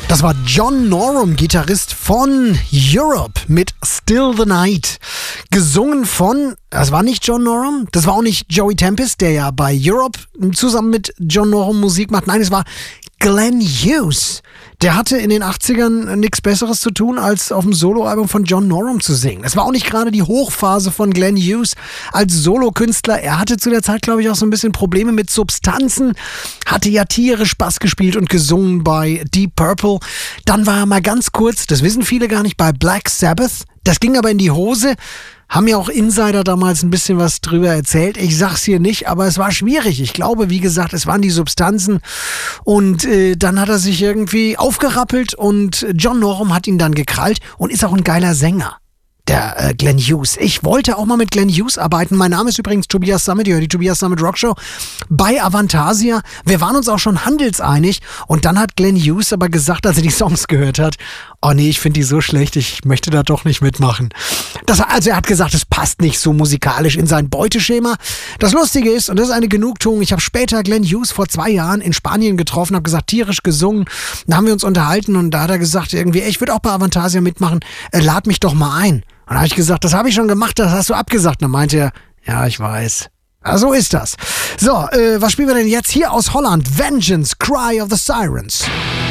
Das war John Norum, Gitarrist von Europe mit Still the Night. Gesungen von, das war nicht John Norum, das war auch nicht Joey Tempest, der ja bei Europe zusammen mit John Norum Musik macht. Nein, es war Glenn Hughes. Der hatte in den 80ern nichts Besseres zu tun, als auf dem Soloalbum von John Norum zu singen. Es war auch nicht gerade die Hochphase von Glenn Hughes als Solokünstler. Er hatte zu der Zeit, glaube ich, auch so ein bisschen Probleme mit Substanzen, hatte ja tierisch Bass gespielt und gesungen bei Deep Purple. Dann war er mal ganz kurz, das wissen viele gar nicht, bei Black Sabbath. Das ging aber in die Hose. Haben ja auch Insider damals ein bisschen was drüber erzählt. Ich sag's hier nicht, aber es war schwierig. Ich glaube, wie gesagt, es waren die Substanzen. Und dann hat er sich irgendwie aufgerappelt und John Norum hat ihn dann gekrallt und ist auch ein geiler Sänger. Der Glenn Hughes. Ich wollte auch mal mit Glenn Hughes arbeiten. Mein Name ist übrigens Tobias Summit. Ihr hört die Tobias Summit Rockshow bei Avantasia. Wir waren uns auch schon handelseinig. Und dann hat Glenn Hughes aber gesagt, als er die Songs gehört hat, oh nee, ich finde die so schlecht, ich möchte da doch nicht mitmachen. Also er hat gesagt, es passt nicht so musikalisch in sein Beuteschema. Das Lustige ist, und das ist eine Genugtuung, ich habe später Glenn Hughes vor 2 Jahren in Spanien getroffen, habe gesagt, tierisch gesungen. Da haben wir uns unterhalten und da hat er gesagt, irgendwie, ich würde auch bei Avantasia mitmachen, lad mich doch mal ein. Und da habe ich gesagt, das habe ich schon gemacht, das hast du abgesagt. Und dann meinte er, ja, ich weiß. Ja, so ist das. So, was spielen wir denn jetzt hier aus Holland? Vengeance, Cry of the Sirens.